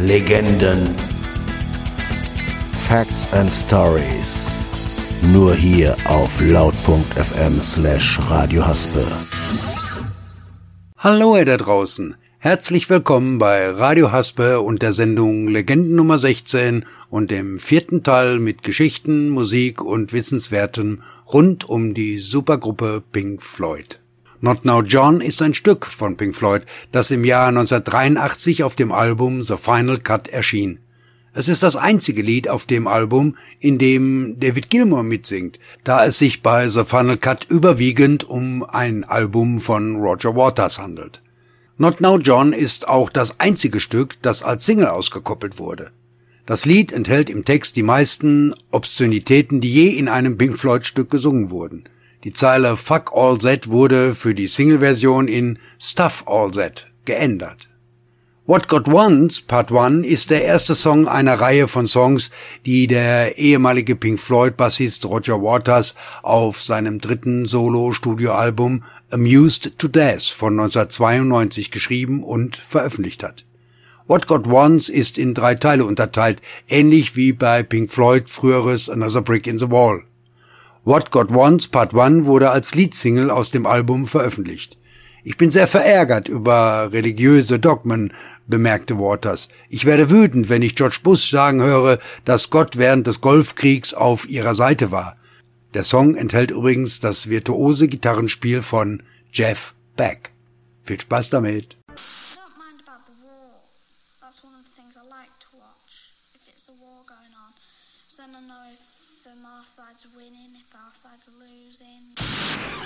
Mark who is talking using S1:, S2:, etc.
S1: Legenden. Facts and Stories. Nur hier auf laut.fm/Radio Haspe.
S2: Hallo ihr da draußen. Herzlich willkommen bei Radio Haspe und der Sendung Legenden Nummer 16 und dem 4. Teil mit Geschichten, Musik und Wissenswertem rund um die Supergruppe Pink Floyd. Not Now John ist ein Stück von Pink Floyd, das im Jahr 1983 auf dem Album The Final Cut erschien. Es ist das einzige Lied auf dem Album, in dem David Gilmour mitsingt, da es sich bei The Final Cut überwiegend um ein Album von Roger Waters handelt. Not Now John ist auch das einzige Stück, das als Single ausgekoppelt wurde. Das Lied enthält im Text die meisten Obszönitäten, die je in einem Pink Floyd-Stück gesungen wurden. Die Zeile Fuck All That wurde für die Single-Version in Stuff All That geändert. What God Wants, Part 1, ist der erste Song einer Reihe von Songs, die der ehemalige Pink Floyd-Bassist Roger Waters auf seinem 3. Solo-Studioalbum Amused to Death von 1992 geschrieben und veröffentlicht hat. What God Wants ist in 3 Teile unterteilt, ähnlich wie bei Pink Floyd früheres Another Brick in the Wall. What God Wants, Part 1 wurde als Leadsingle aus dem Album veröffentlicht. Ich bin sehr verärgert über religiöse Dogmen, bemerkte Waters. Ich werde wütend, wenn ich George Bush sagen höre, dass Gott während des Golfkriegs auf ihrer Seite war. Der Song enthält übrigens das virtuose Gitarrenspiel von Jeff Beck. Viel Spaß damit.